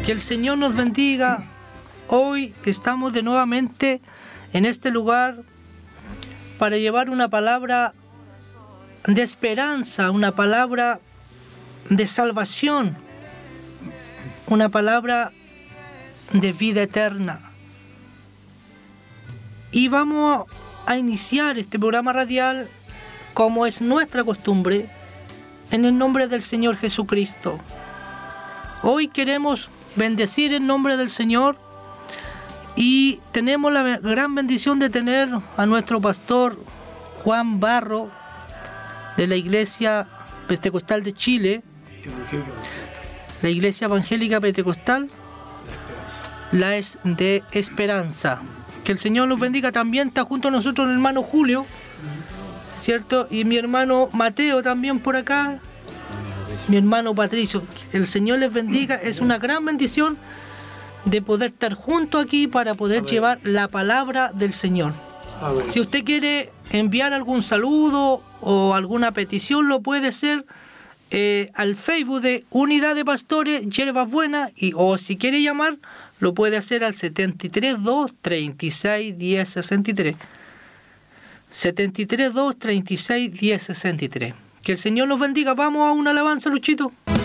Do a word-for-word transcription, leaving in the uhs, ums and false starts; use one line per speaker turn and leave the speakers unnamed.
Que el Señor nos bendiga. Hoy estamos de nuevamente en este lugar para llevar una palabra de esperanza, una palabra de salvación, una palabra de vida eterna. Y vamos a iniciar este programa radial, como es nuestra costumbre, en el nombre del Señor Jesucristo. Hoy queremos bendecir el nombre del Señor y tenemos la gran bendición de tener a nuestro pastor Juan Barro de la Iglesia Pentecostal de Chile, la Iglesia Evangélica Pentecostal, la es de Esperanza. Que el Señor los bendiga. También está junto a nosotros el hermano Julio, ¿cierto? Y mi hermano Mateo también por acá. Mi hermano Patricio, el Señor les bendiga. Es una gran bendición de poder estar juntos aquí para poder Amén. Llevar la palabra del Señor. Amén. Si usted quiere enviar algún saludo o alguna petición, lo puede hacer eh, al Facebook de Unidad de Pastores Hierbas Buenas, y o si quiere llamar, lo puede hacer al setenta y tres, dos, treinta y seis, diez, sesenta y tres. setenta y tres, dos, treinta y seis, diez, sesenta y tres. Que el Señor nos bendiga. Vamos a una alabanza, Luchito.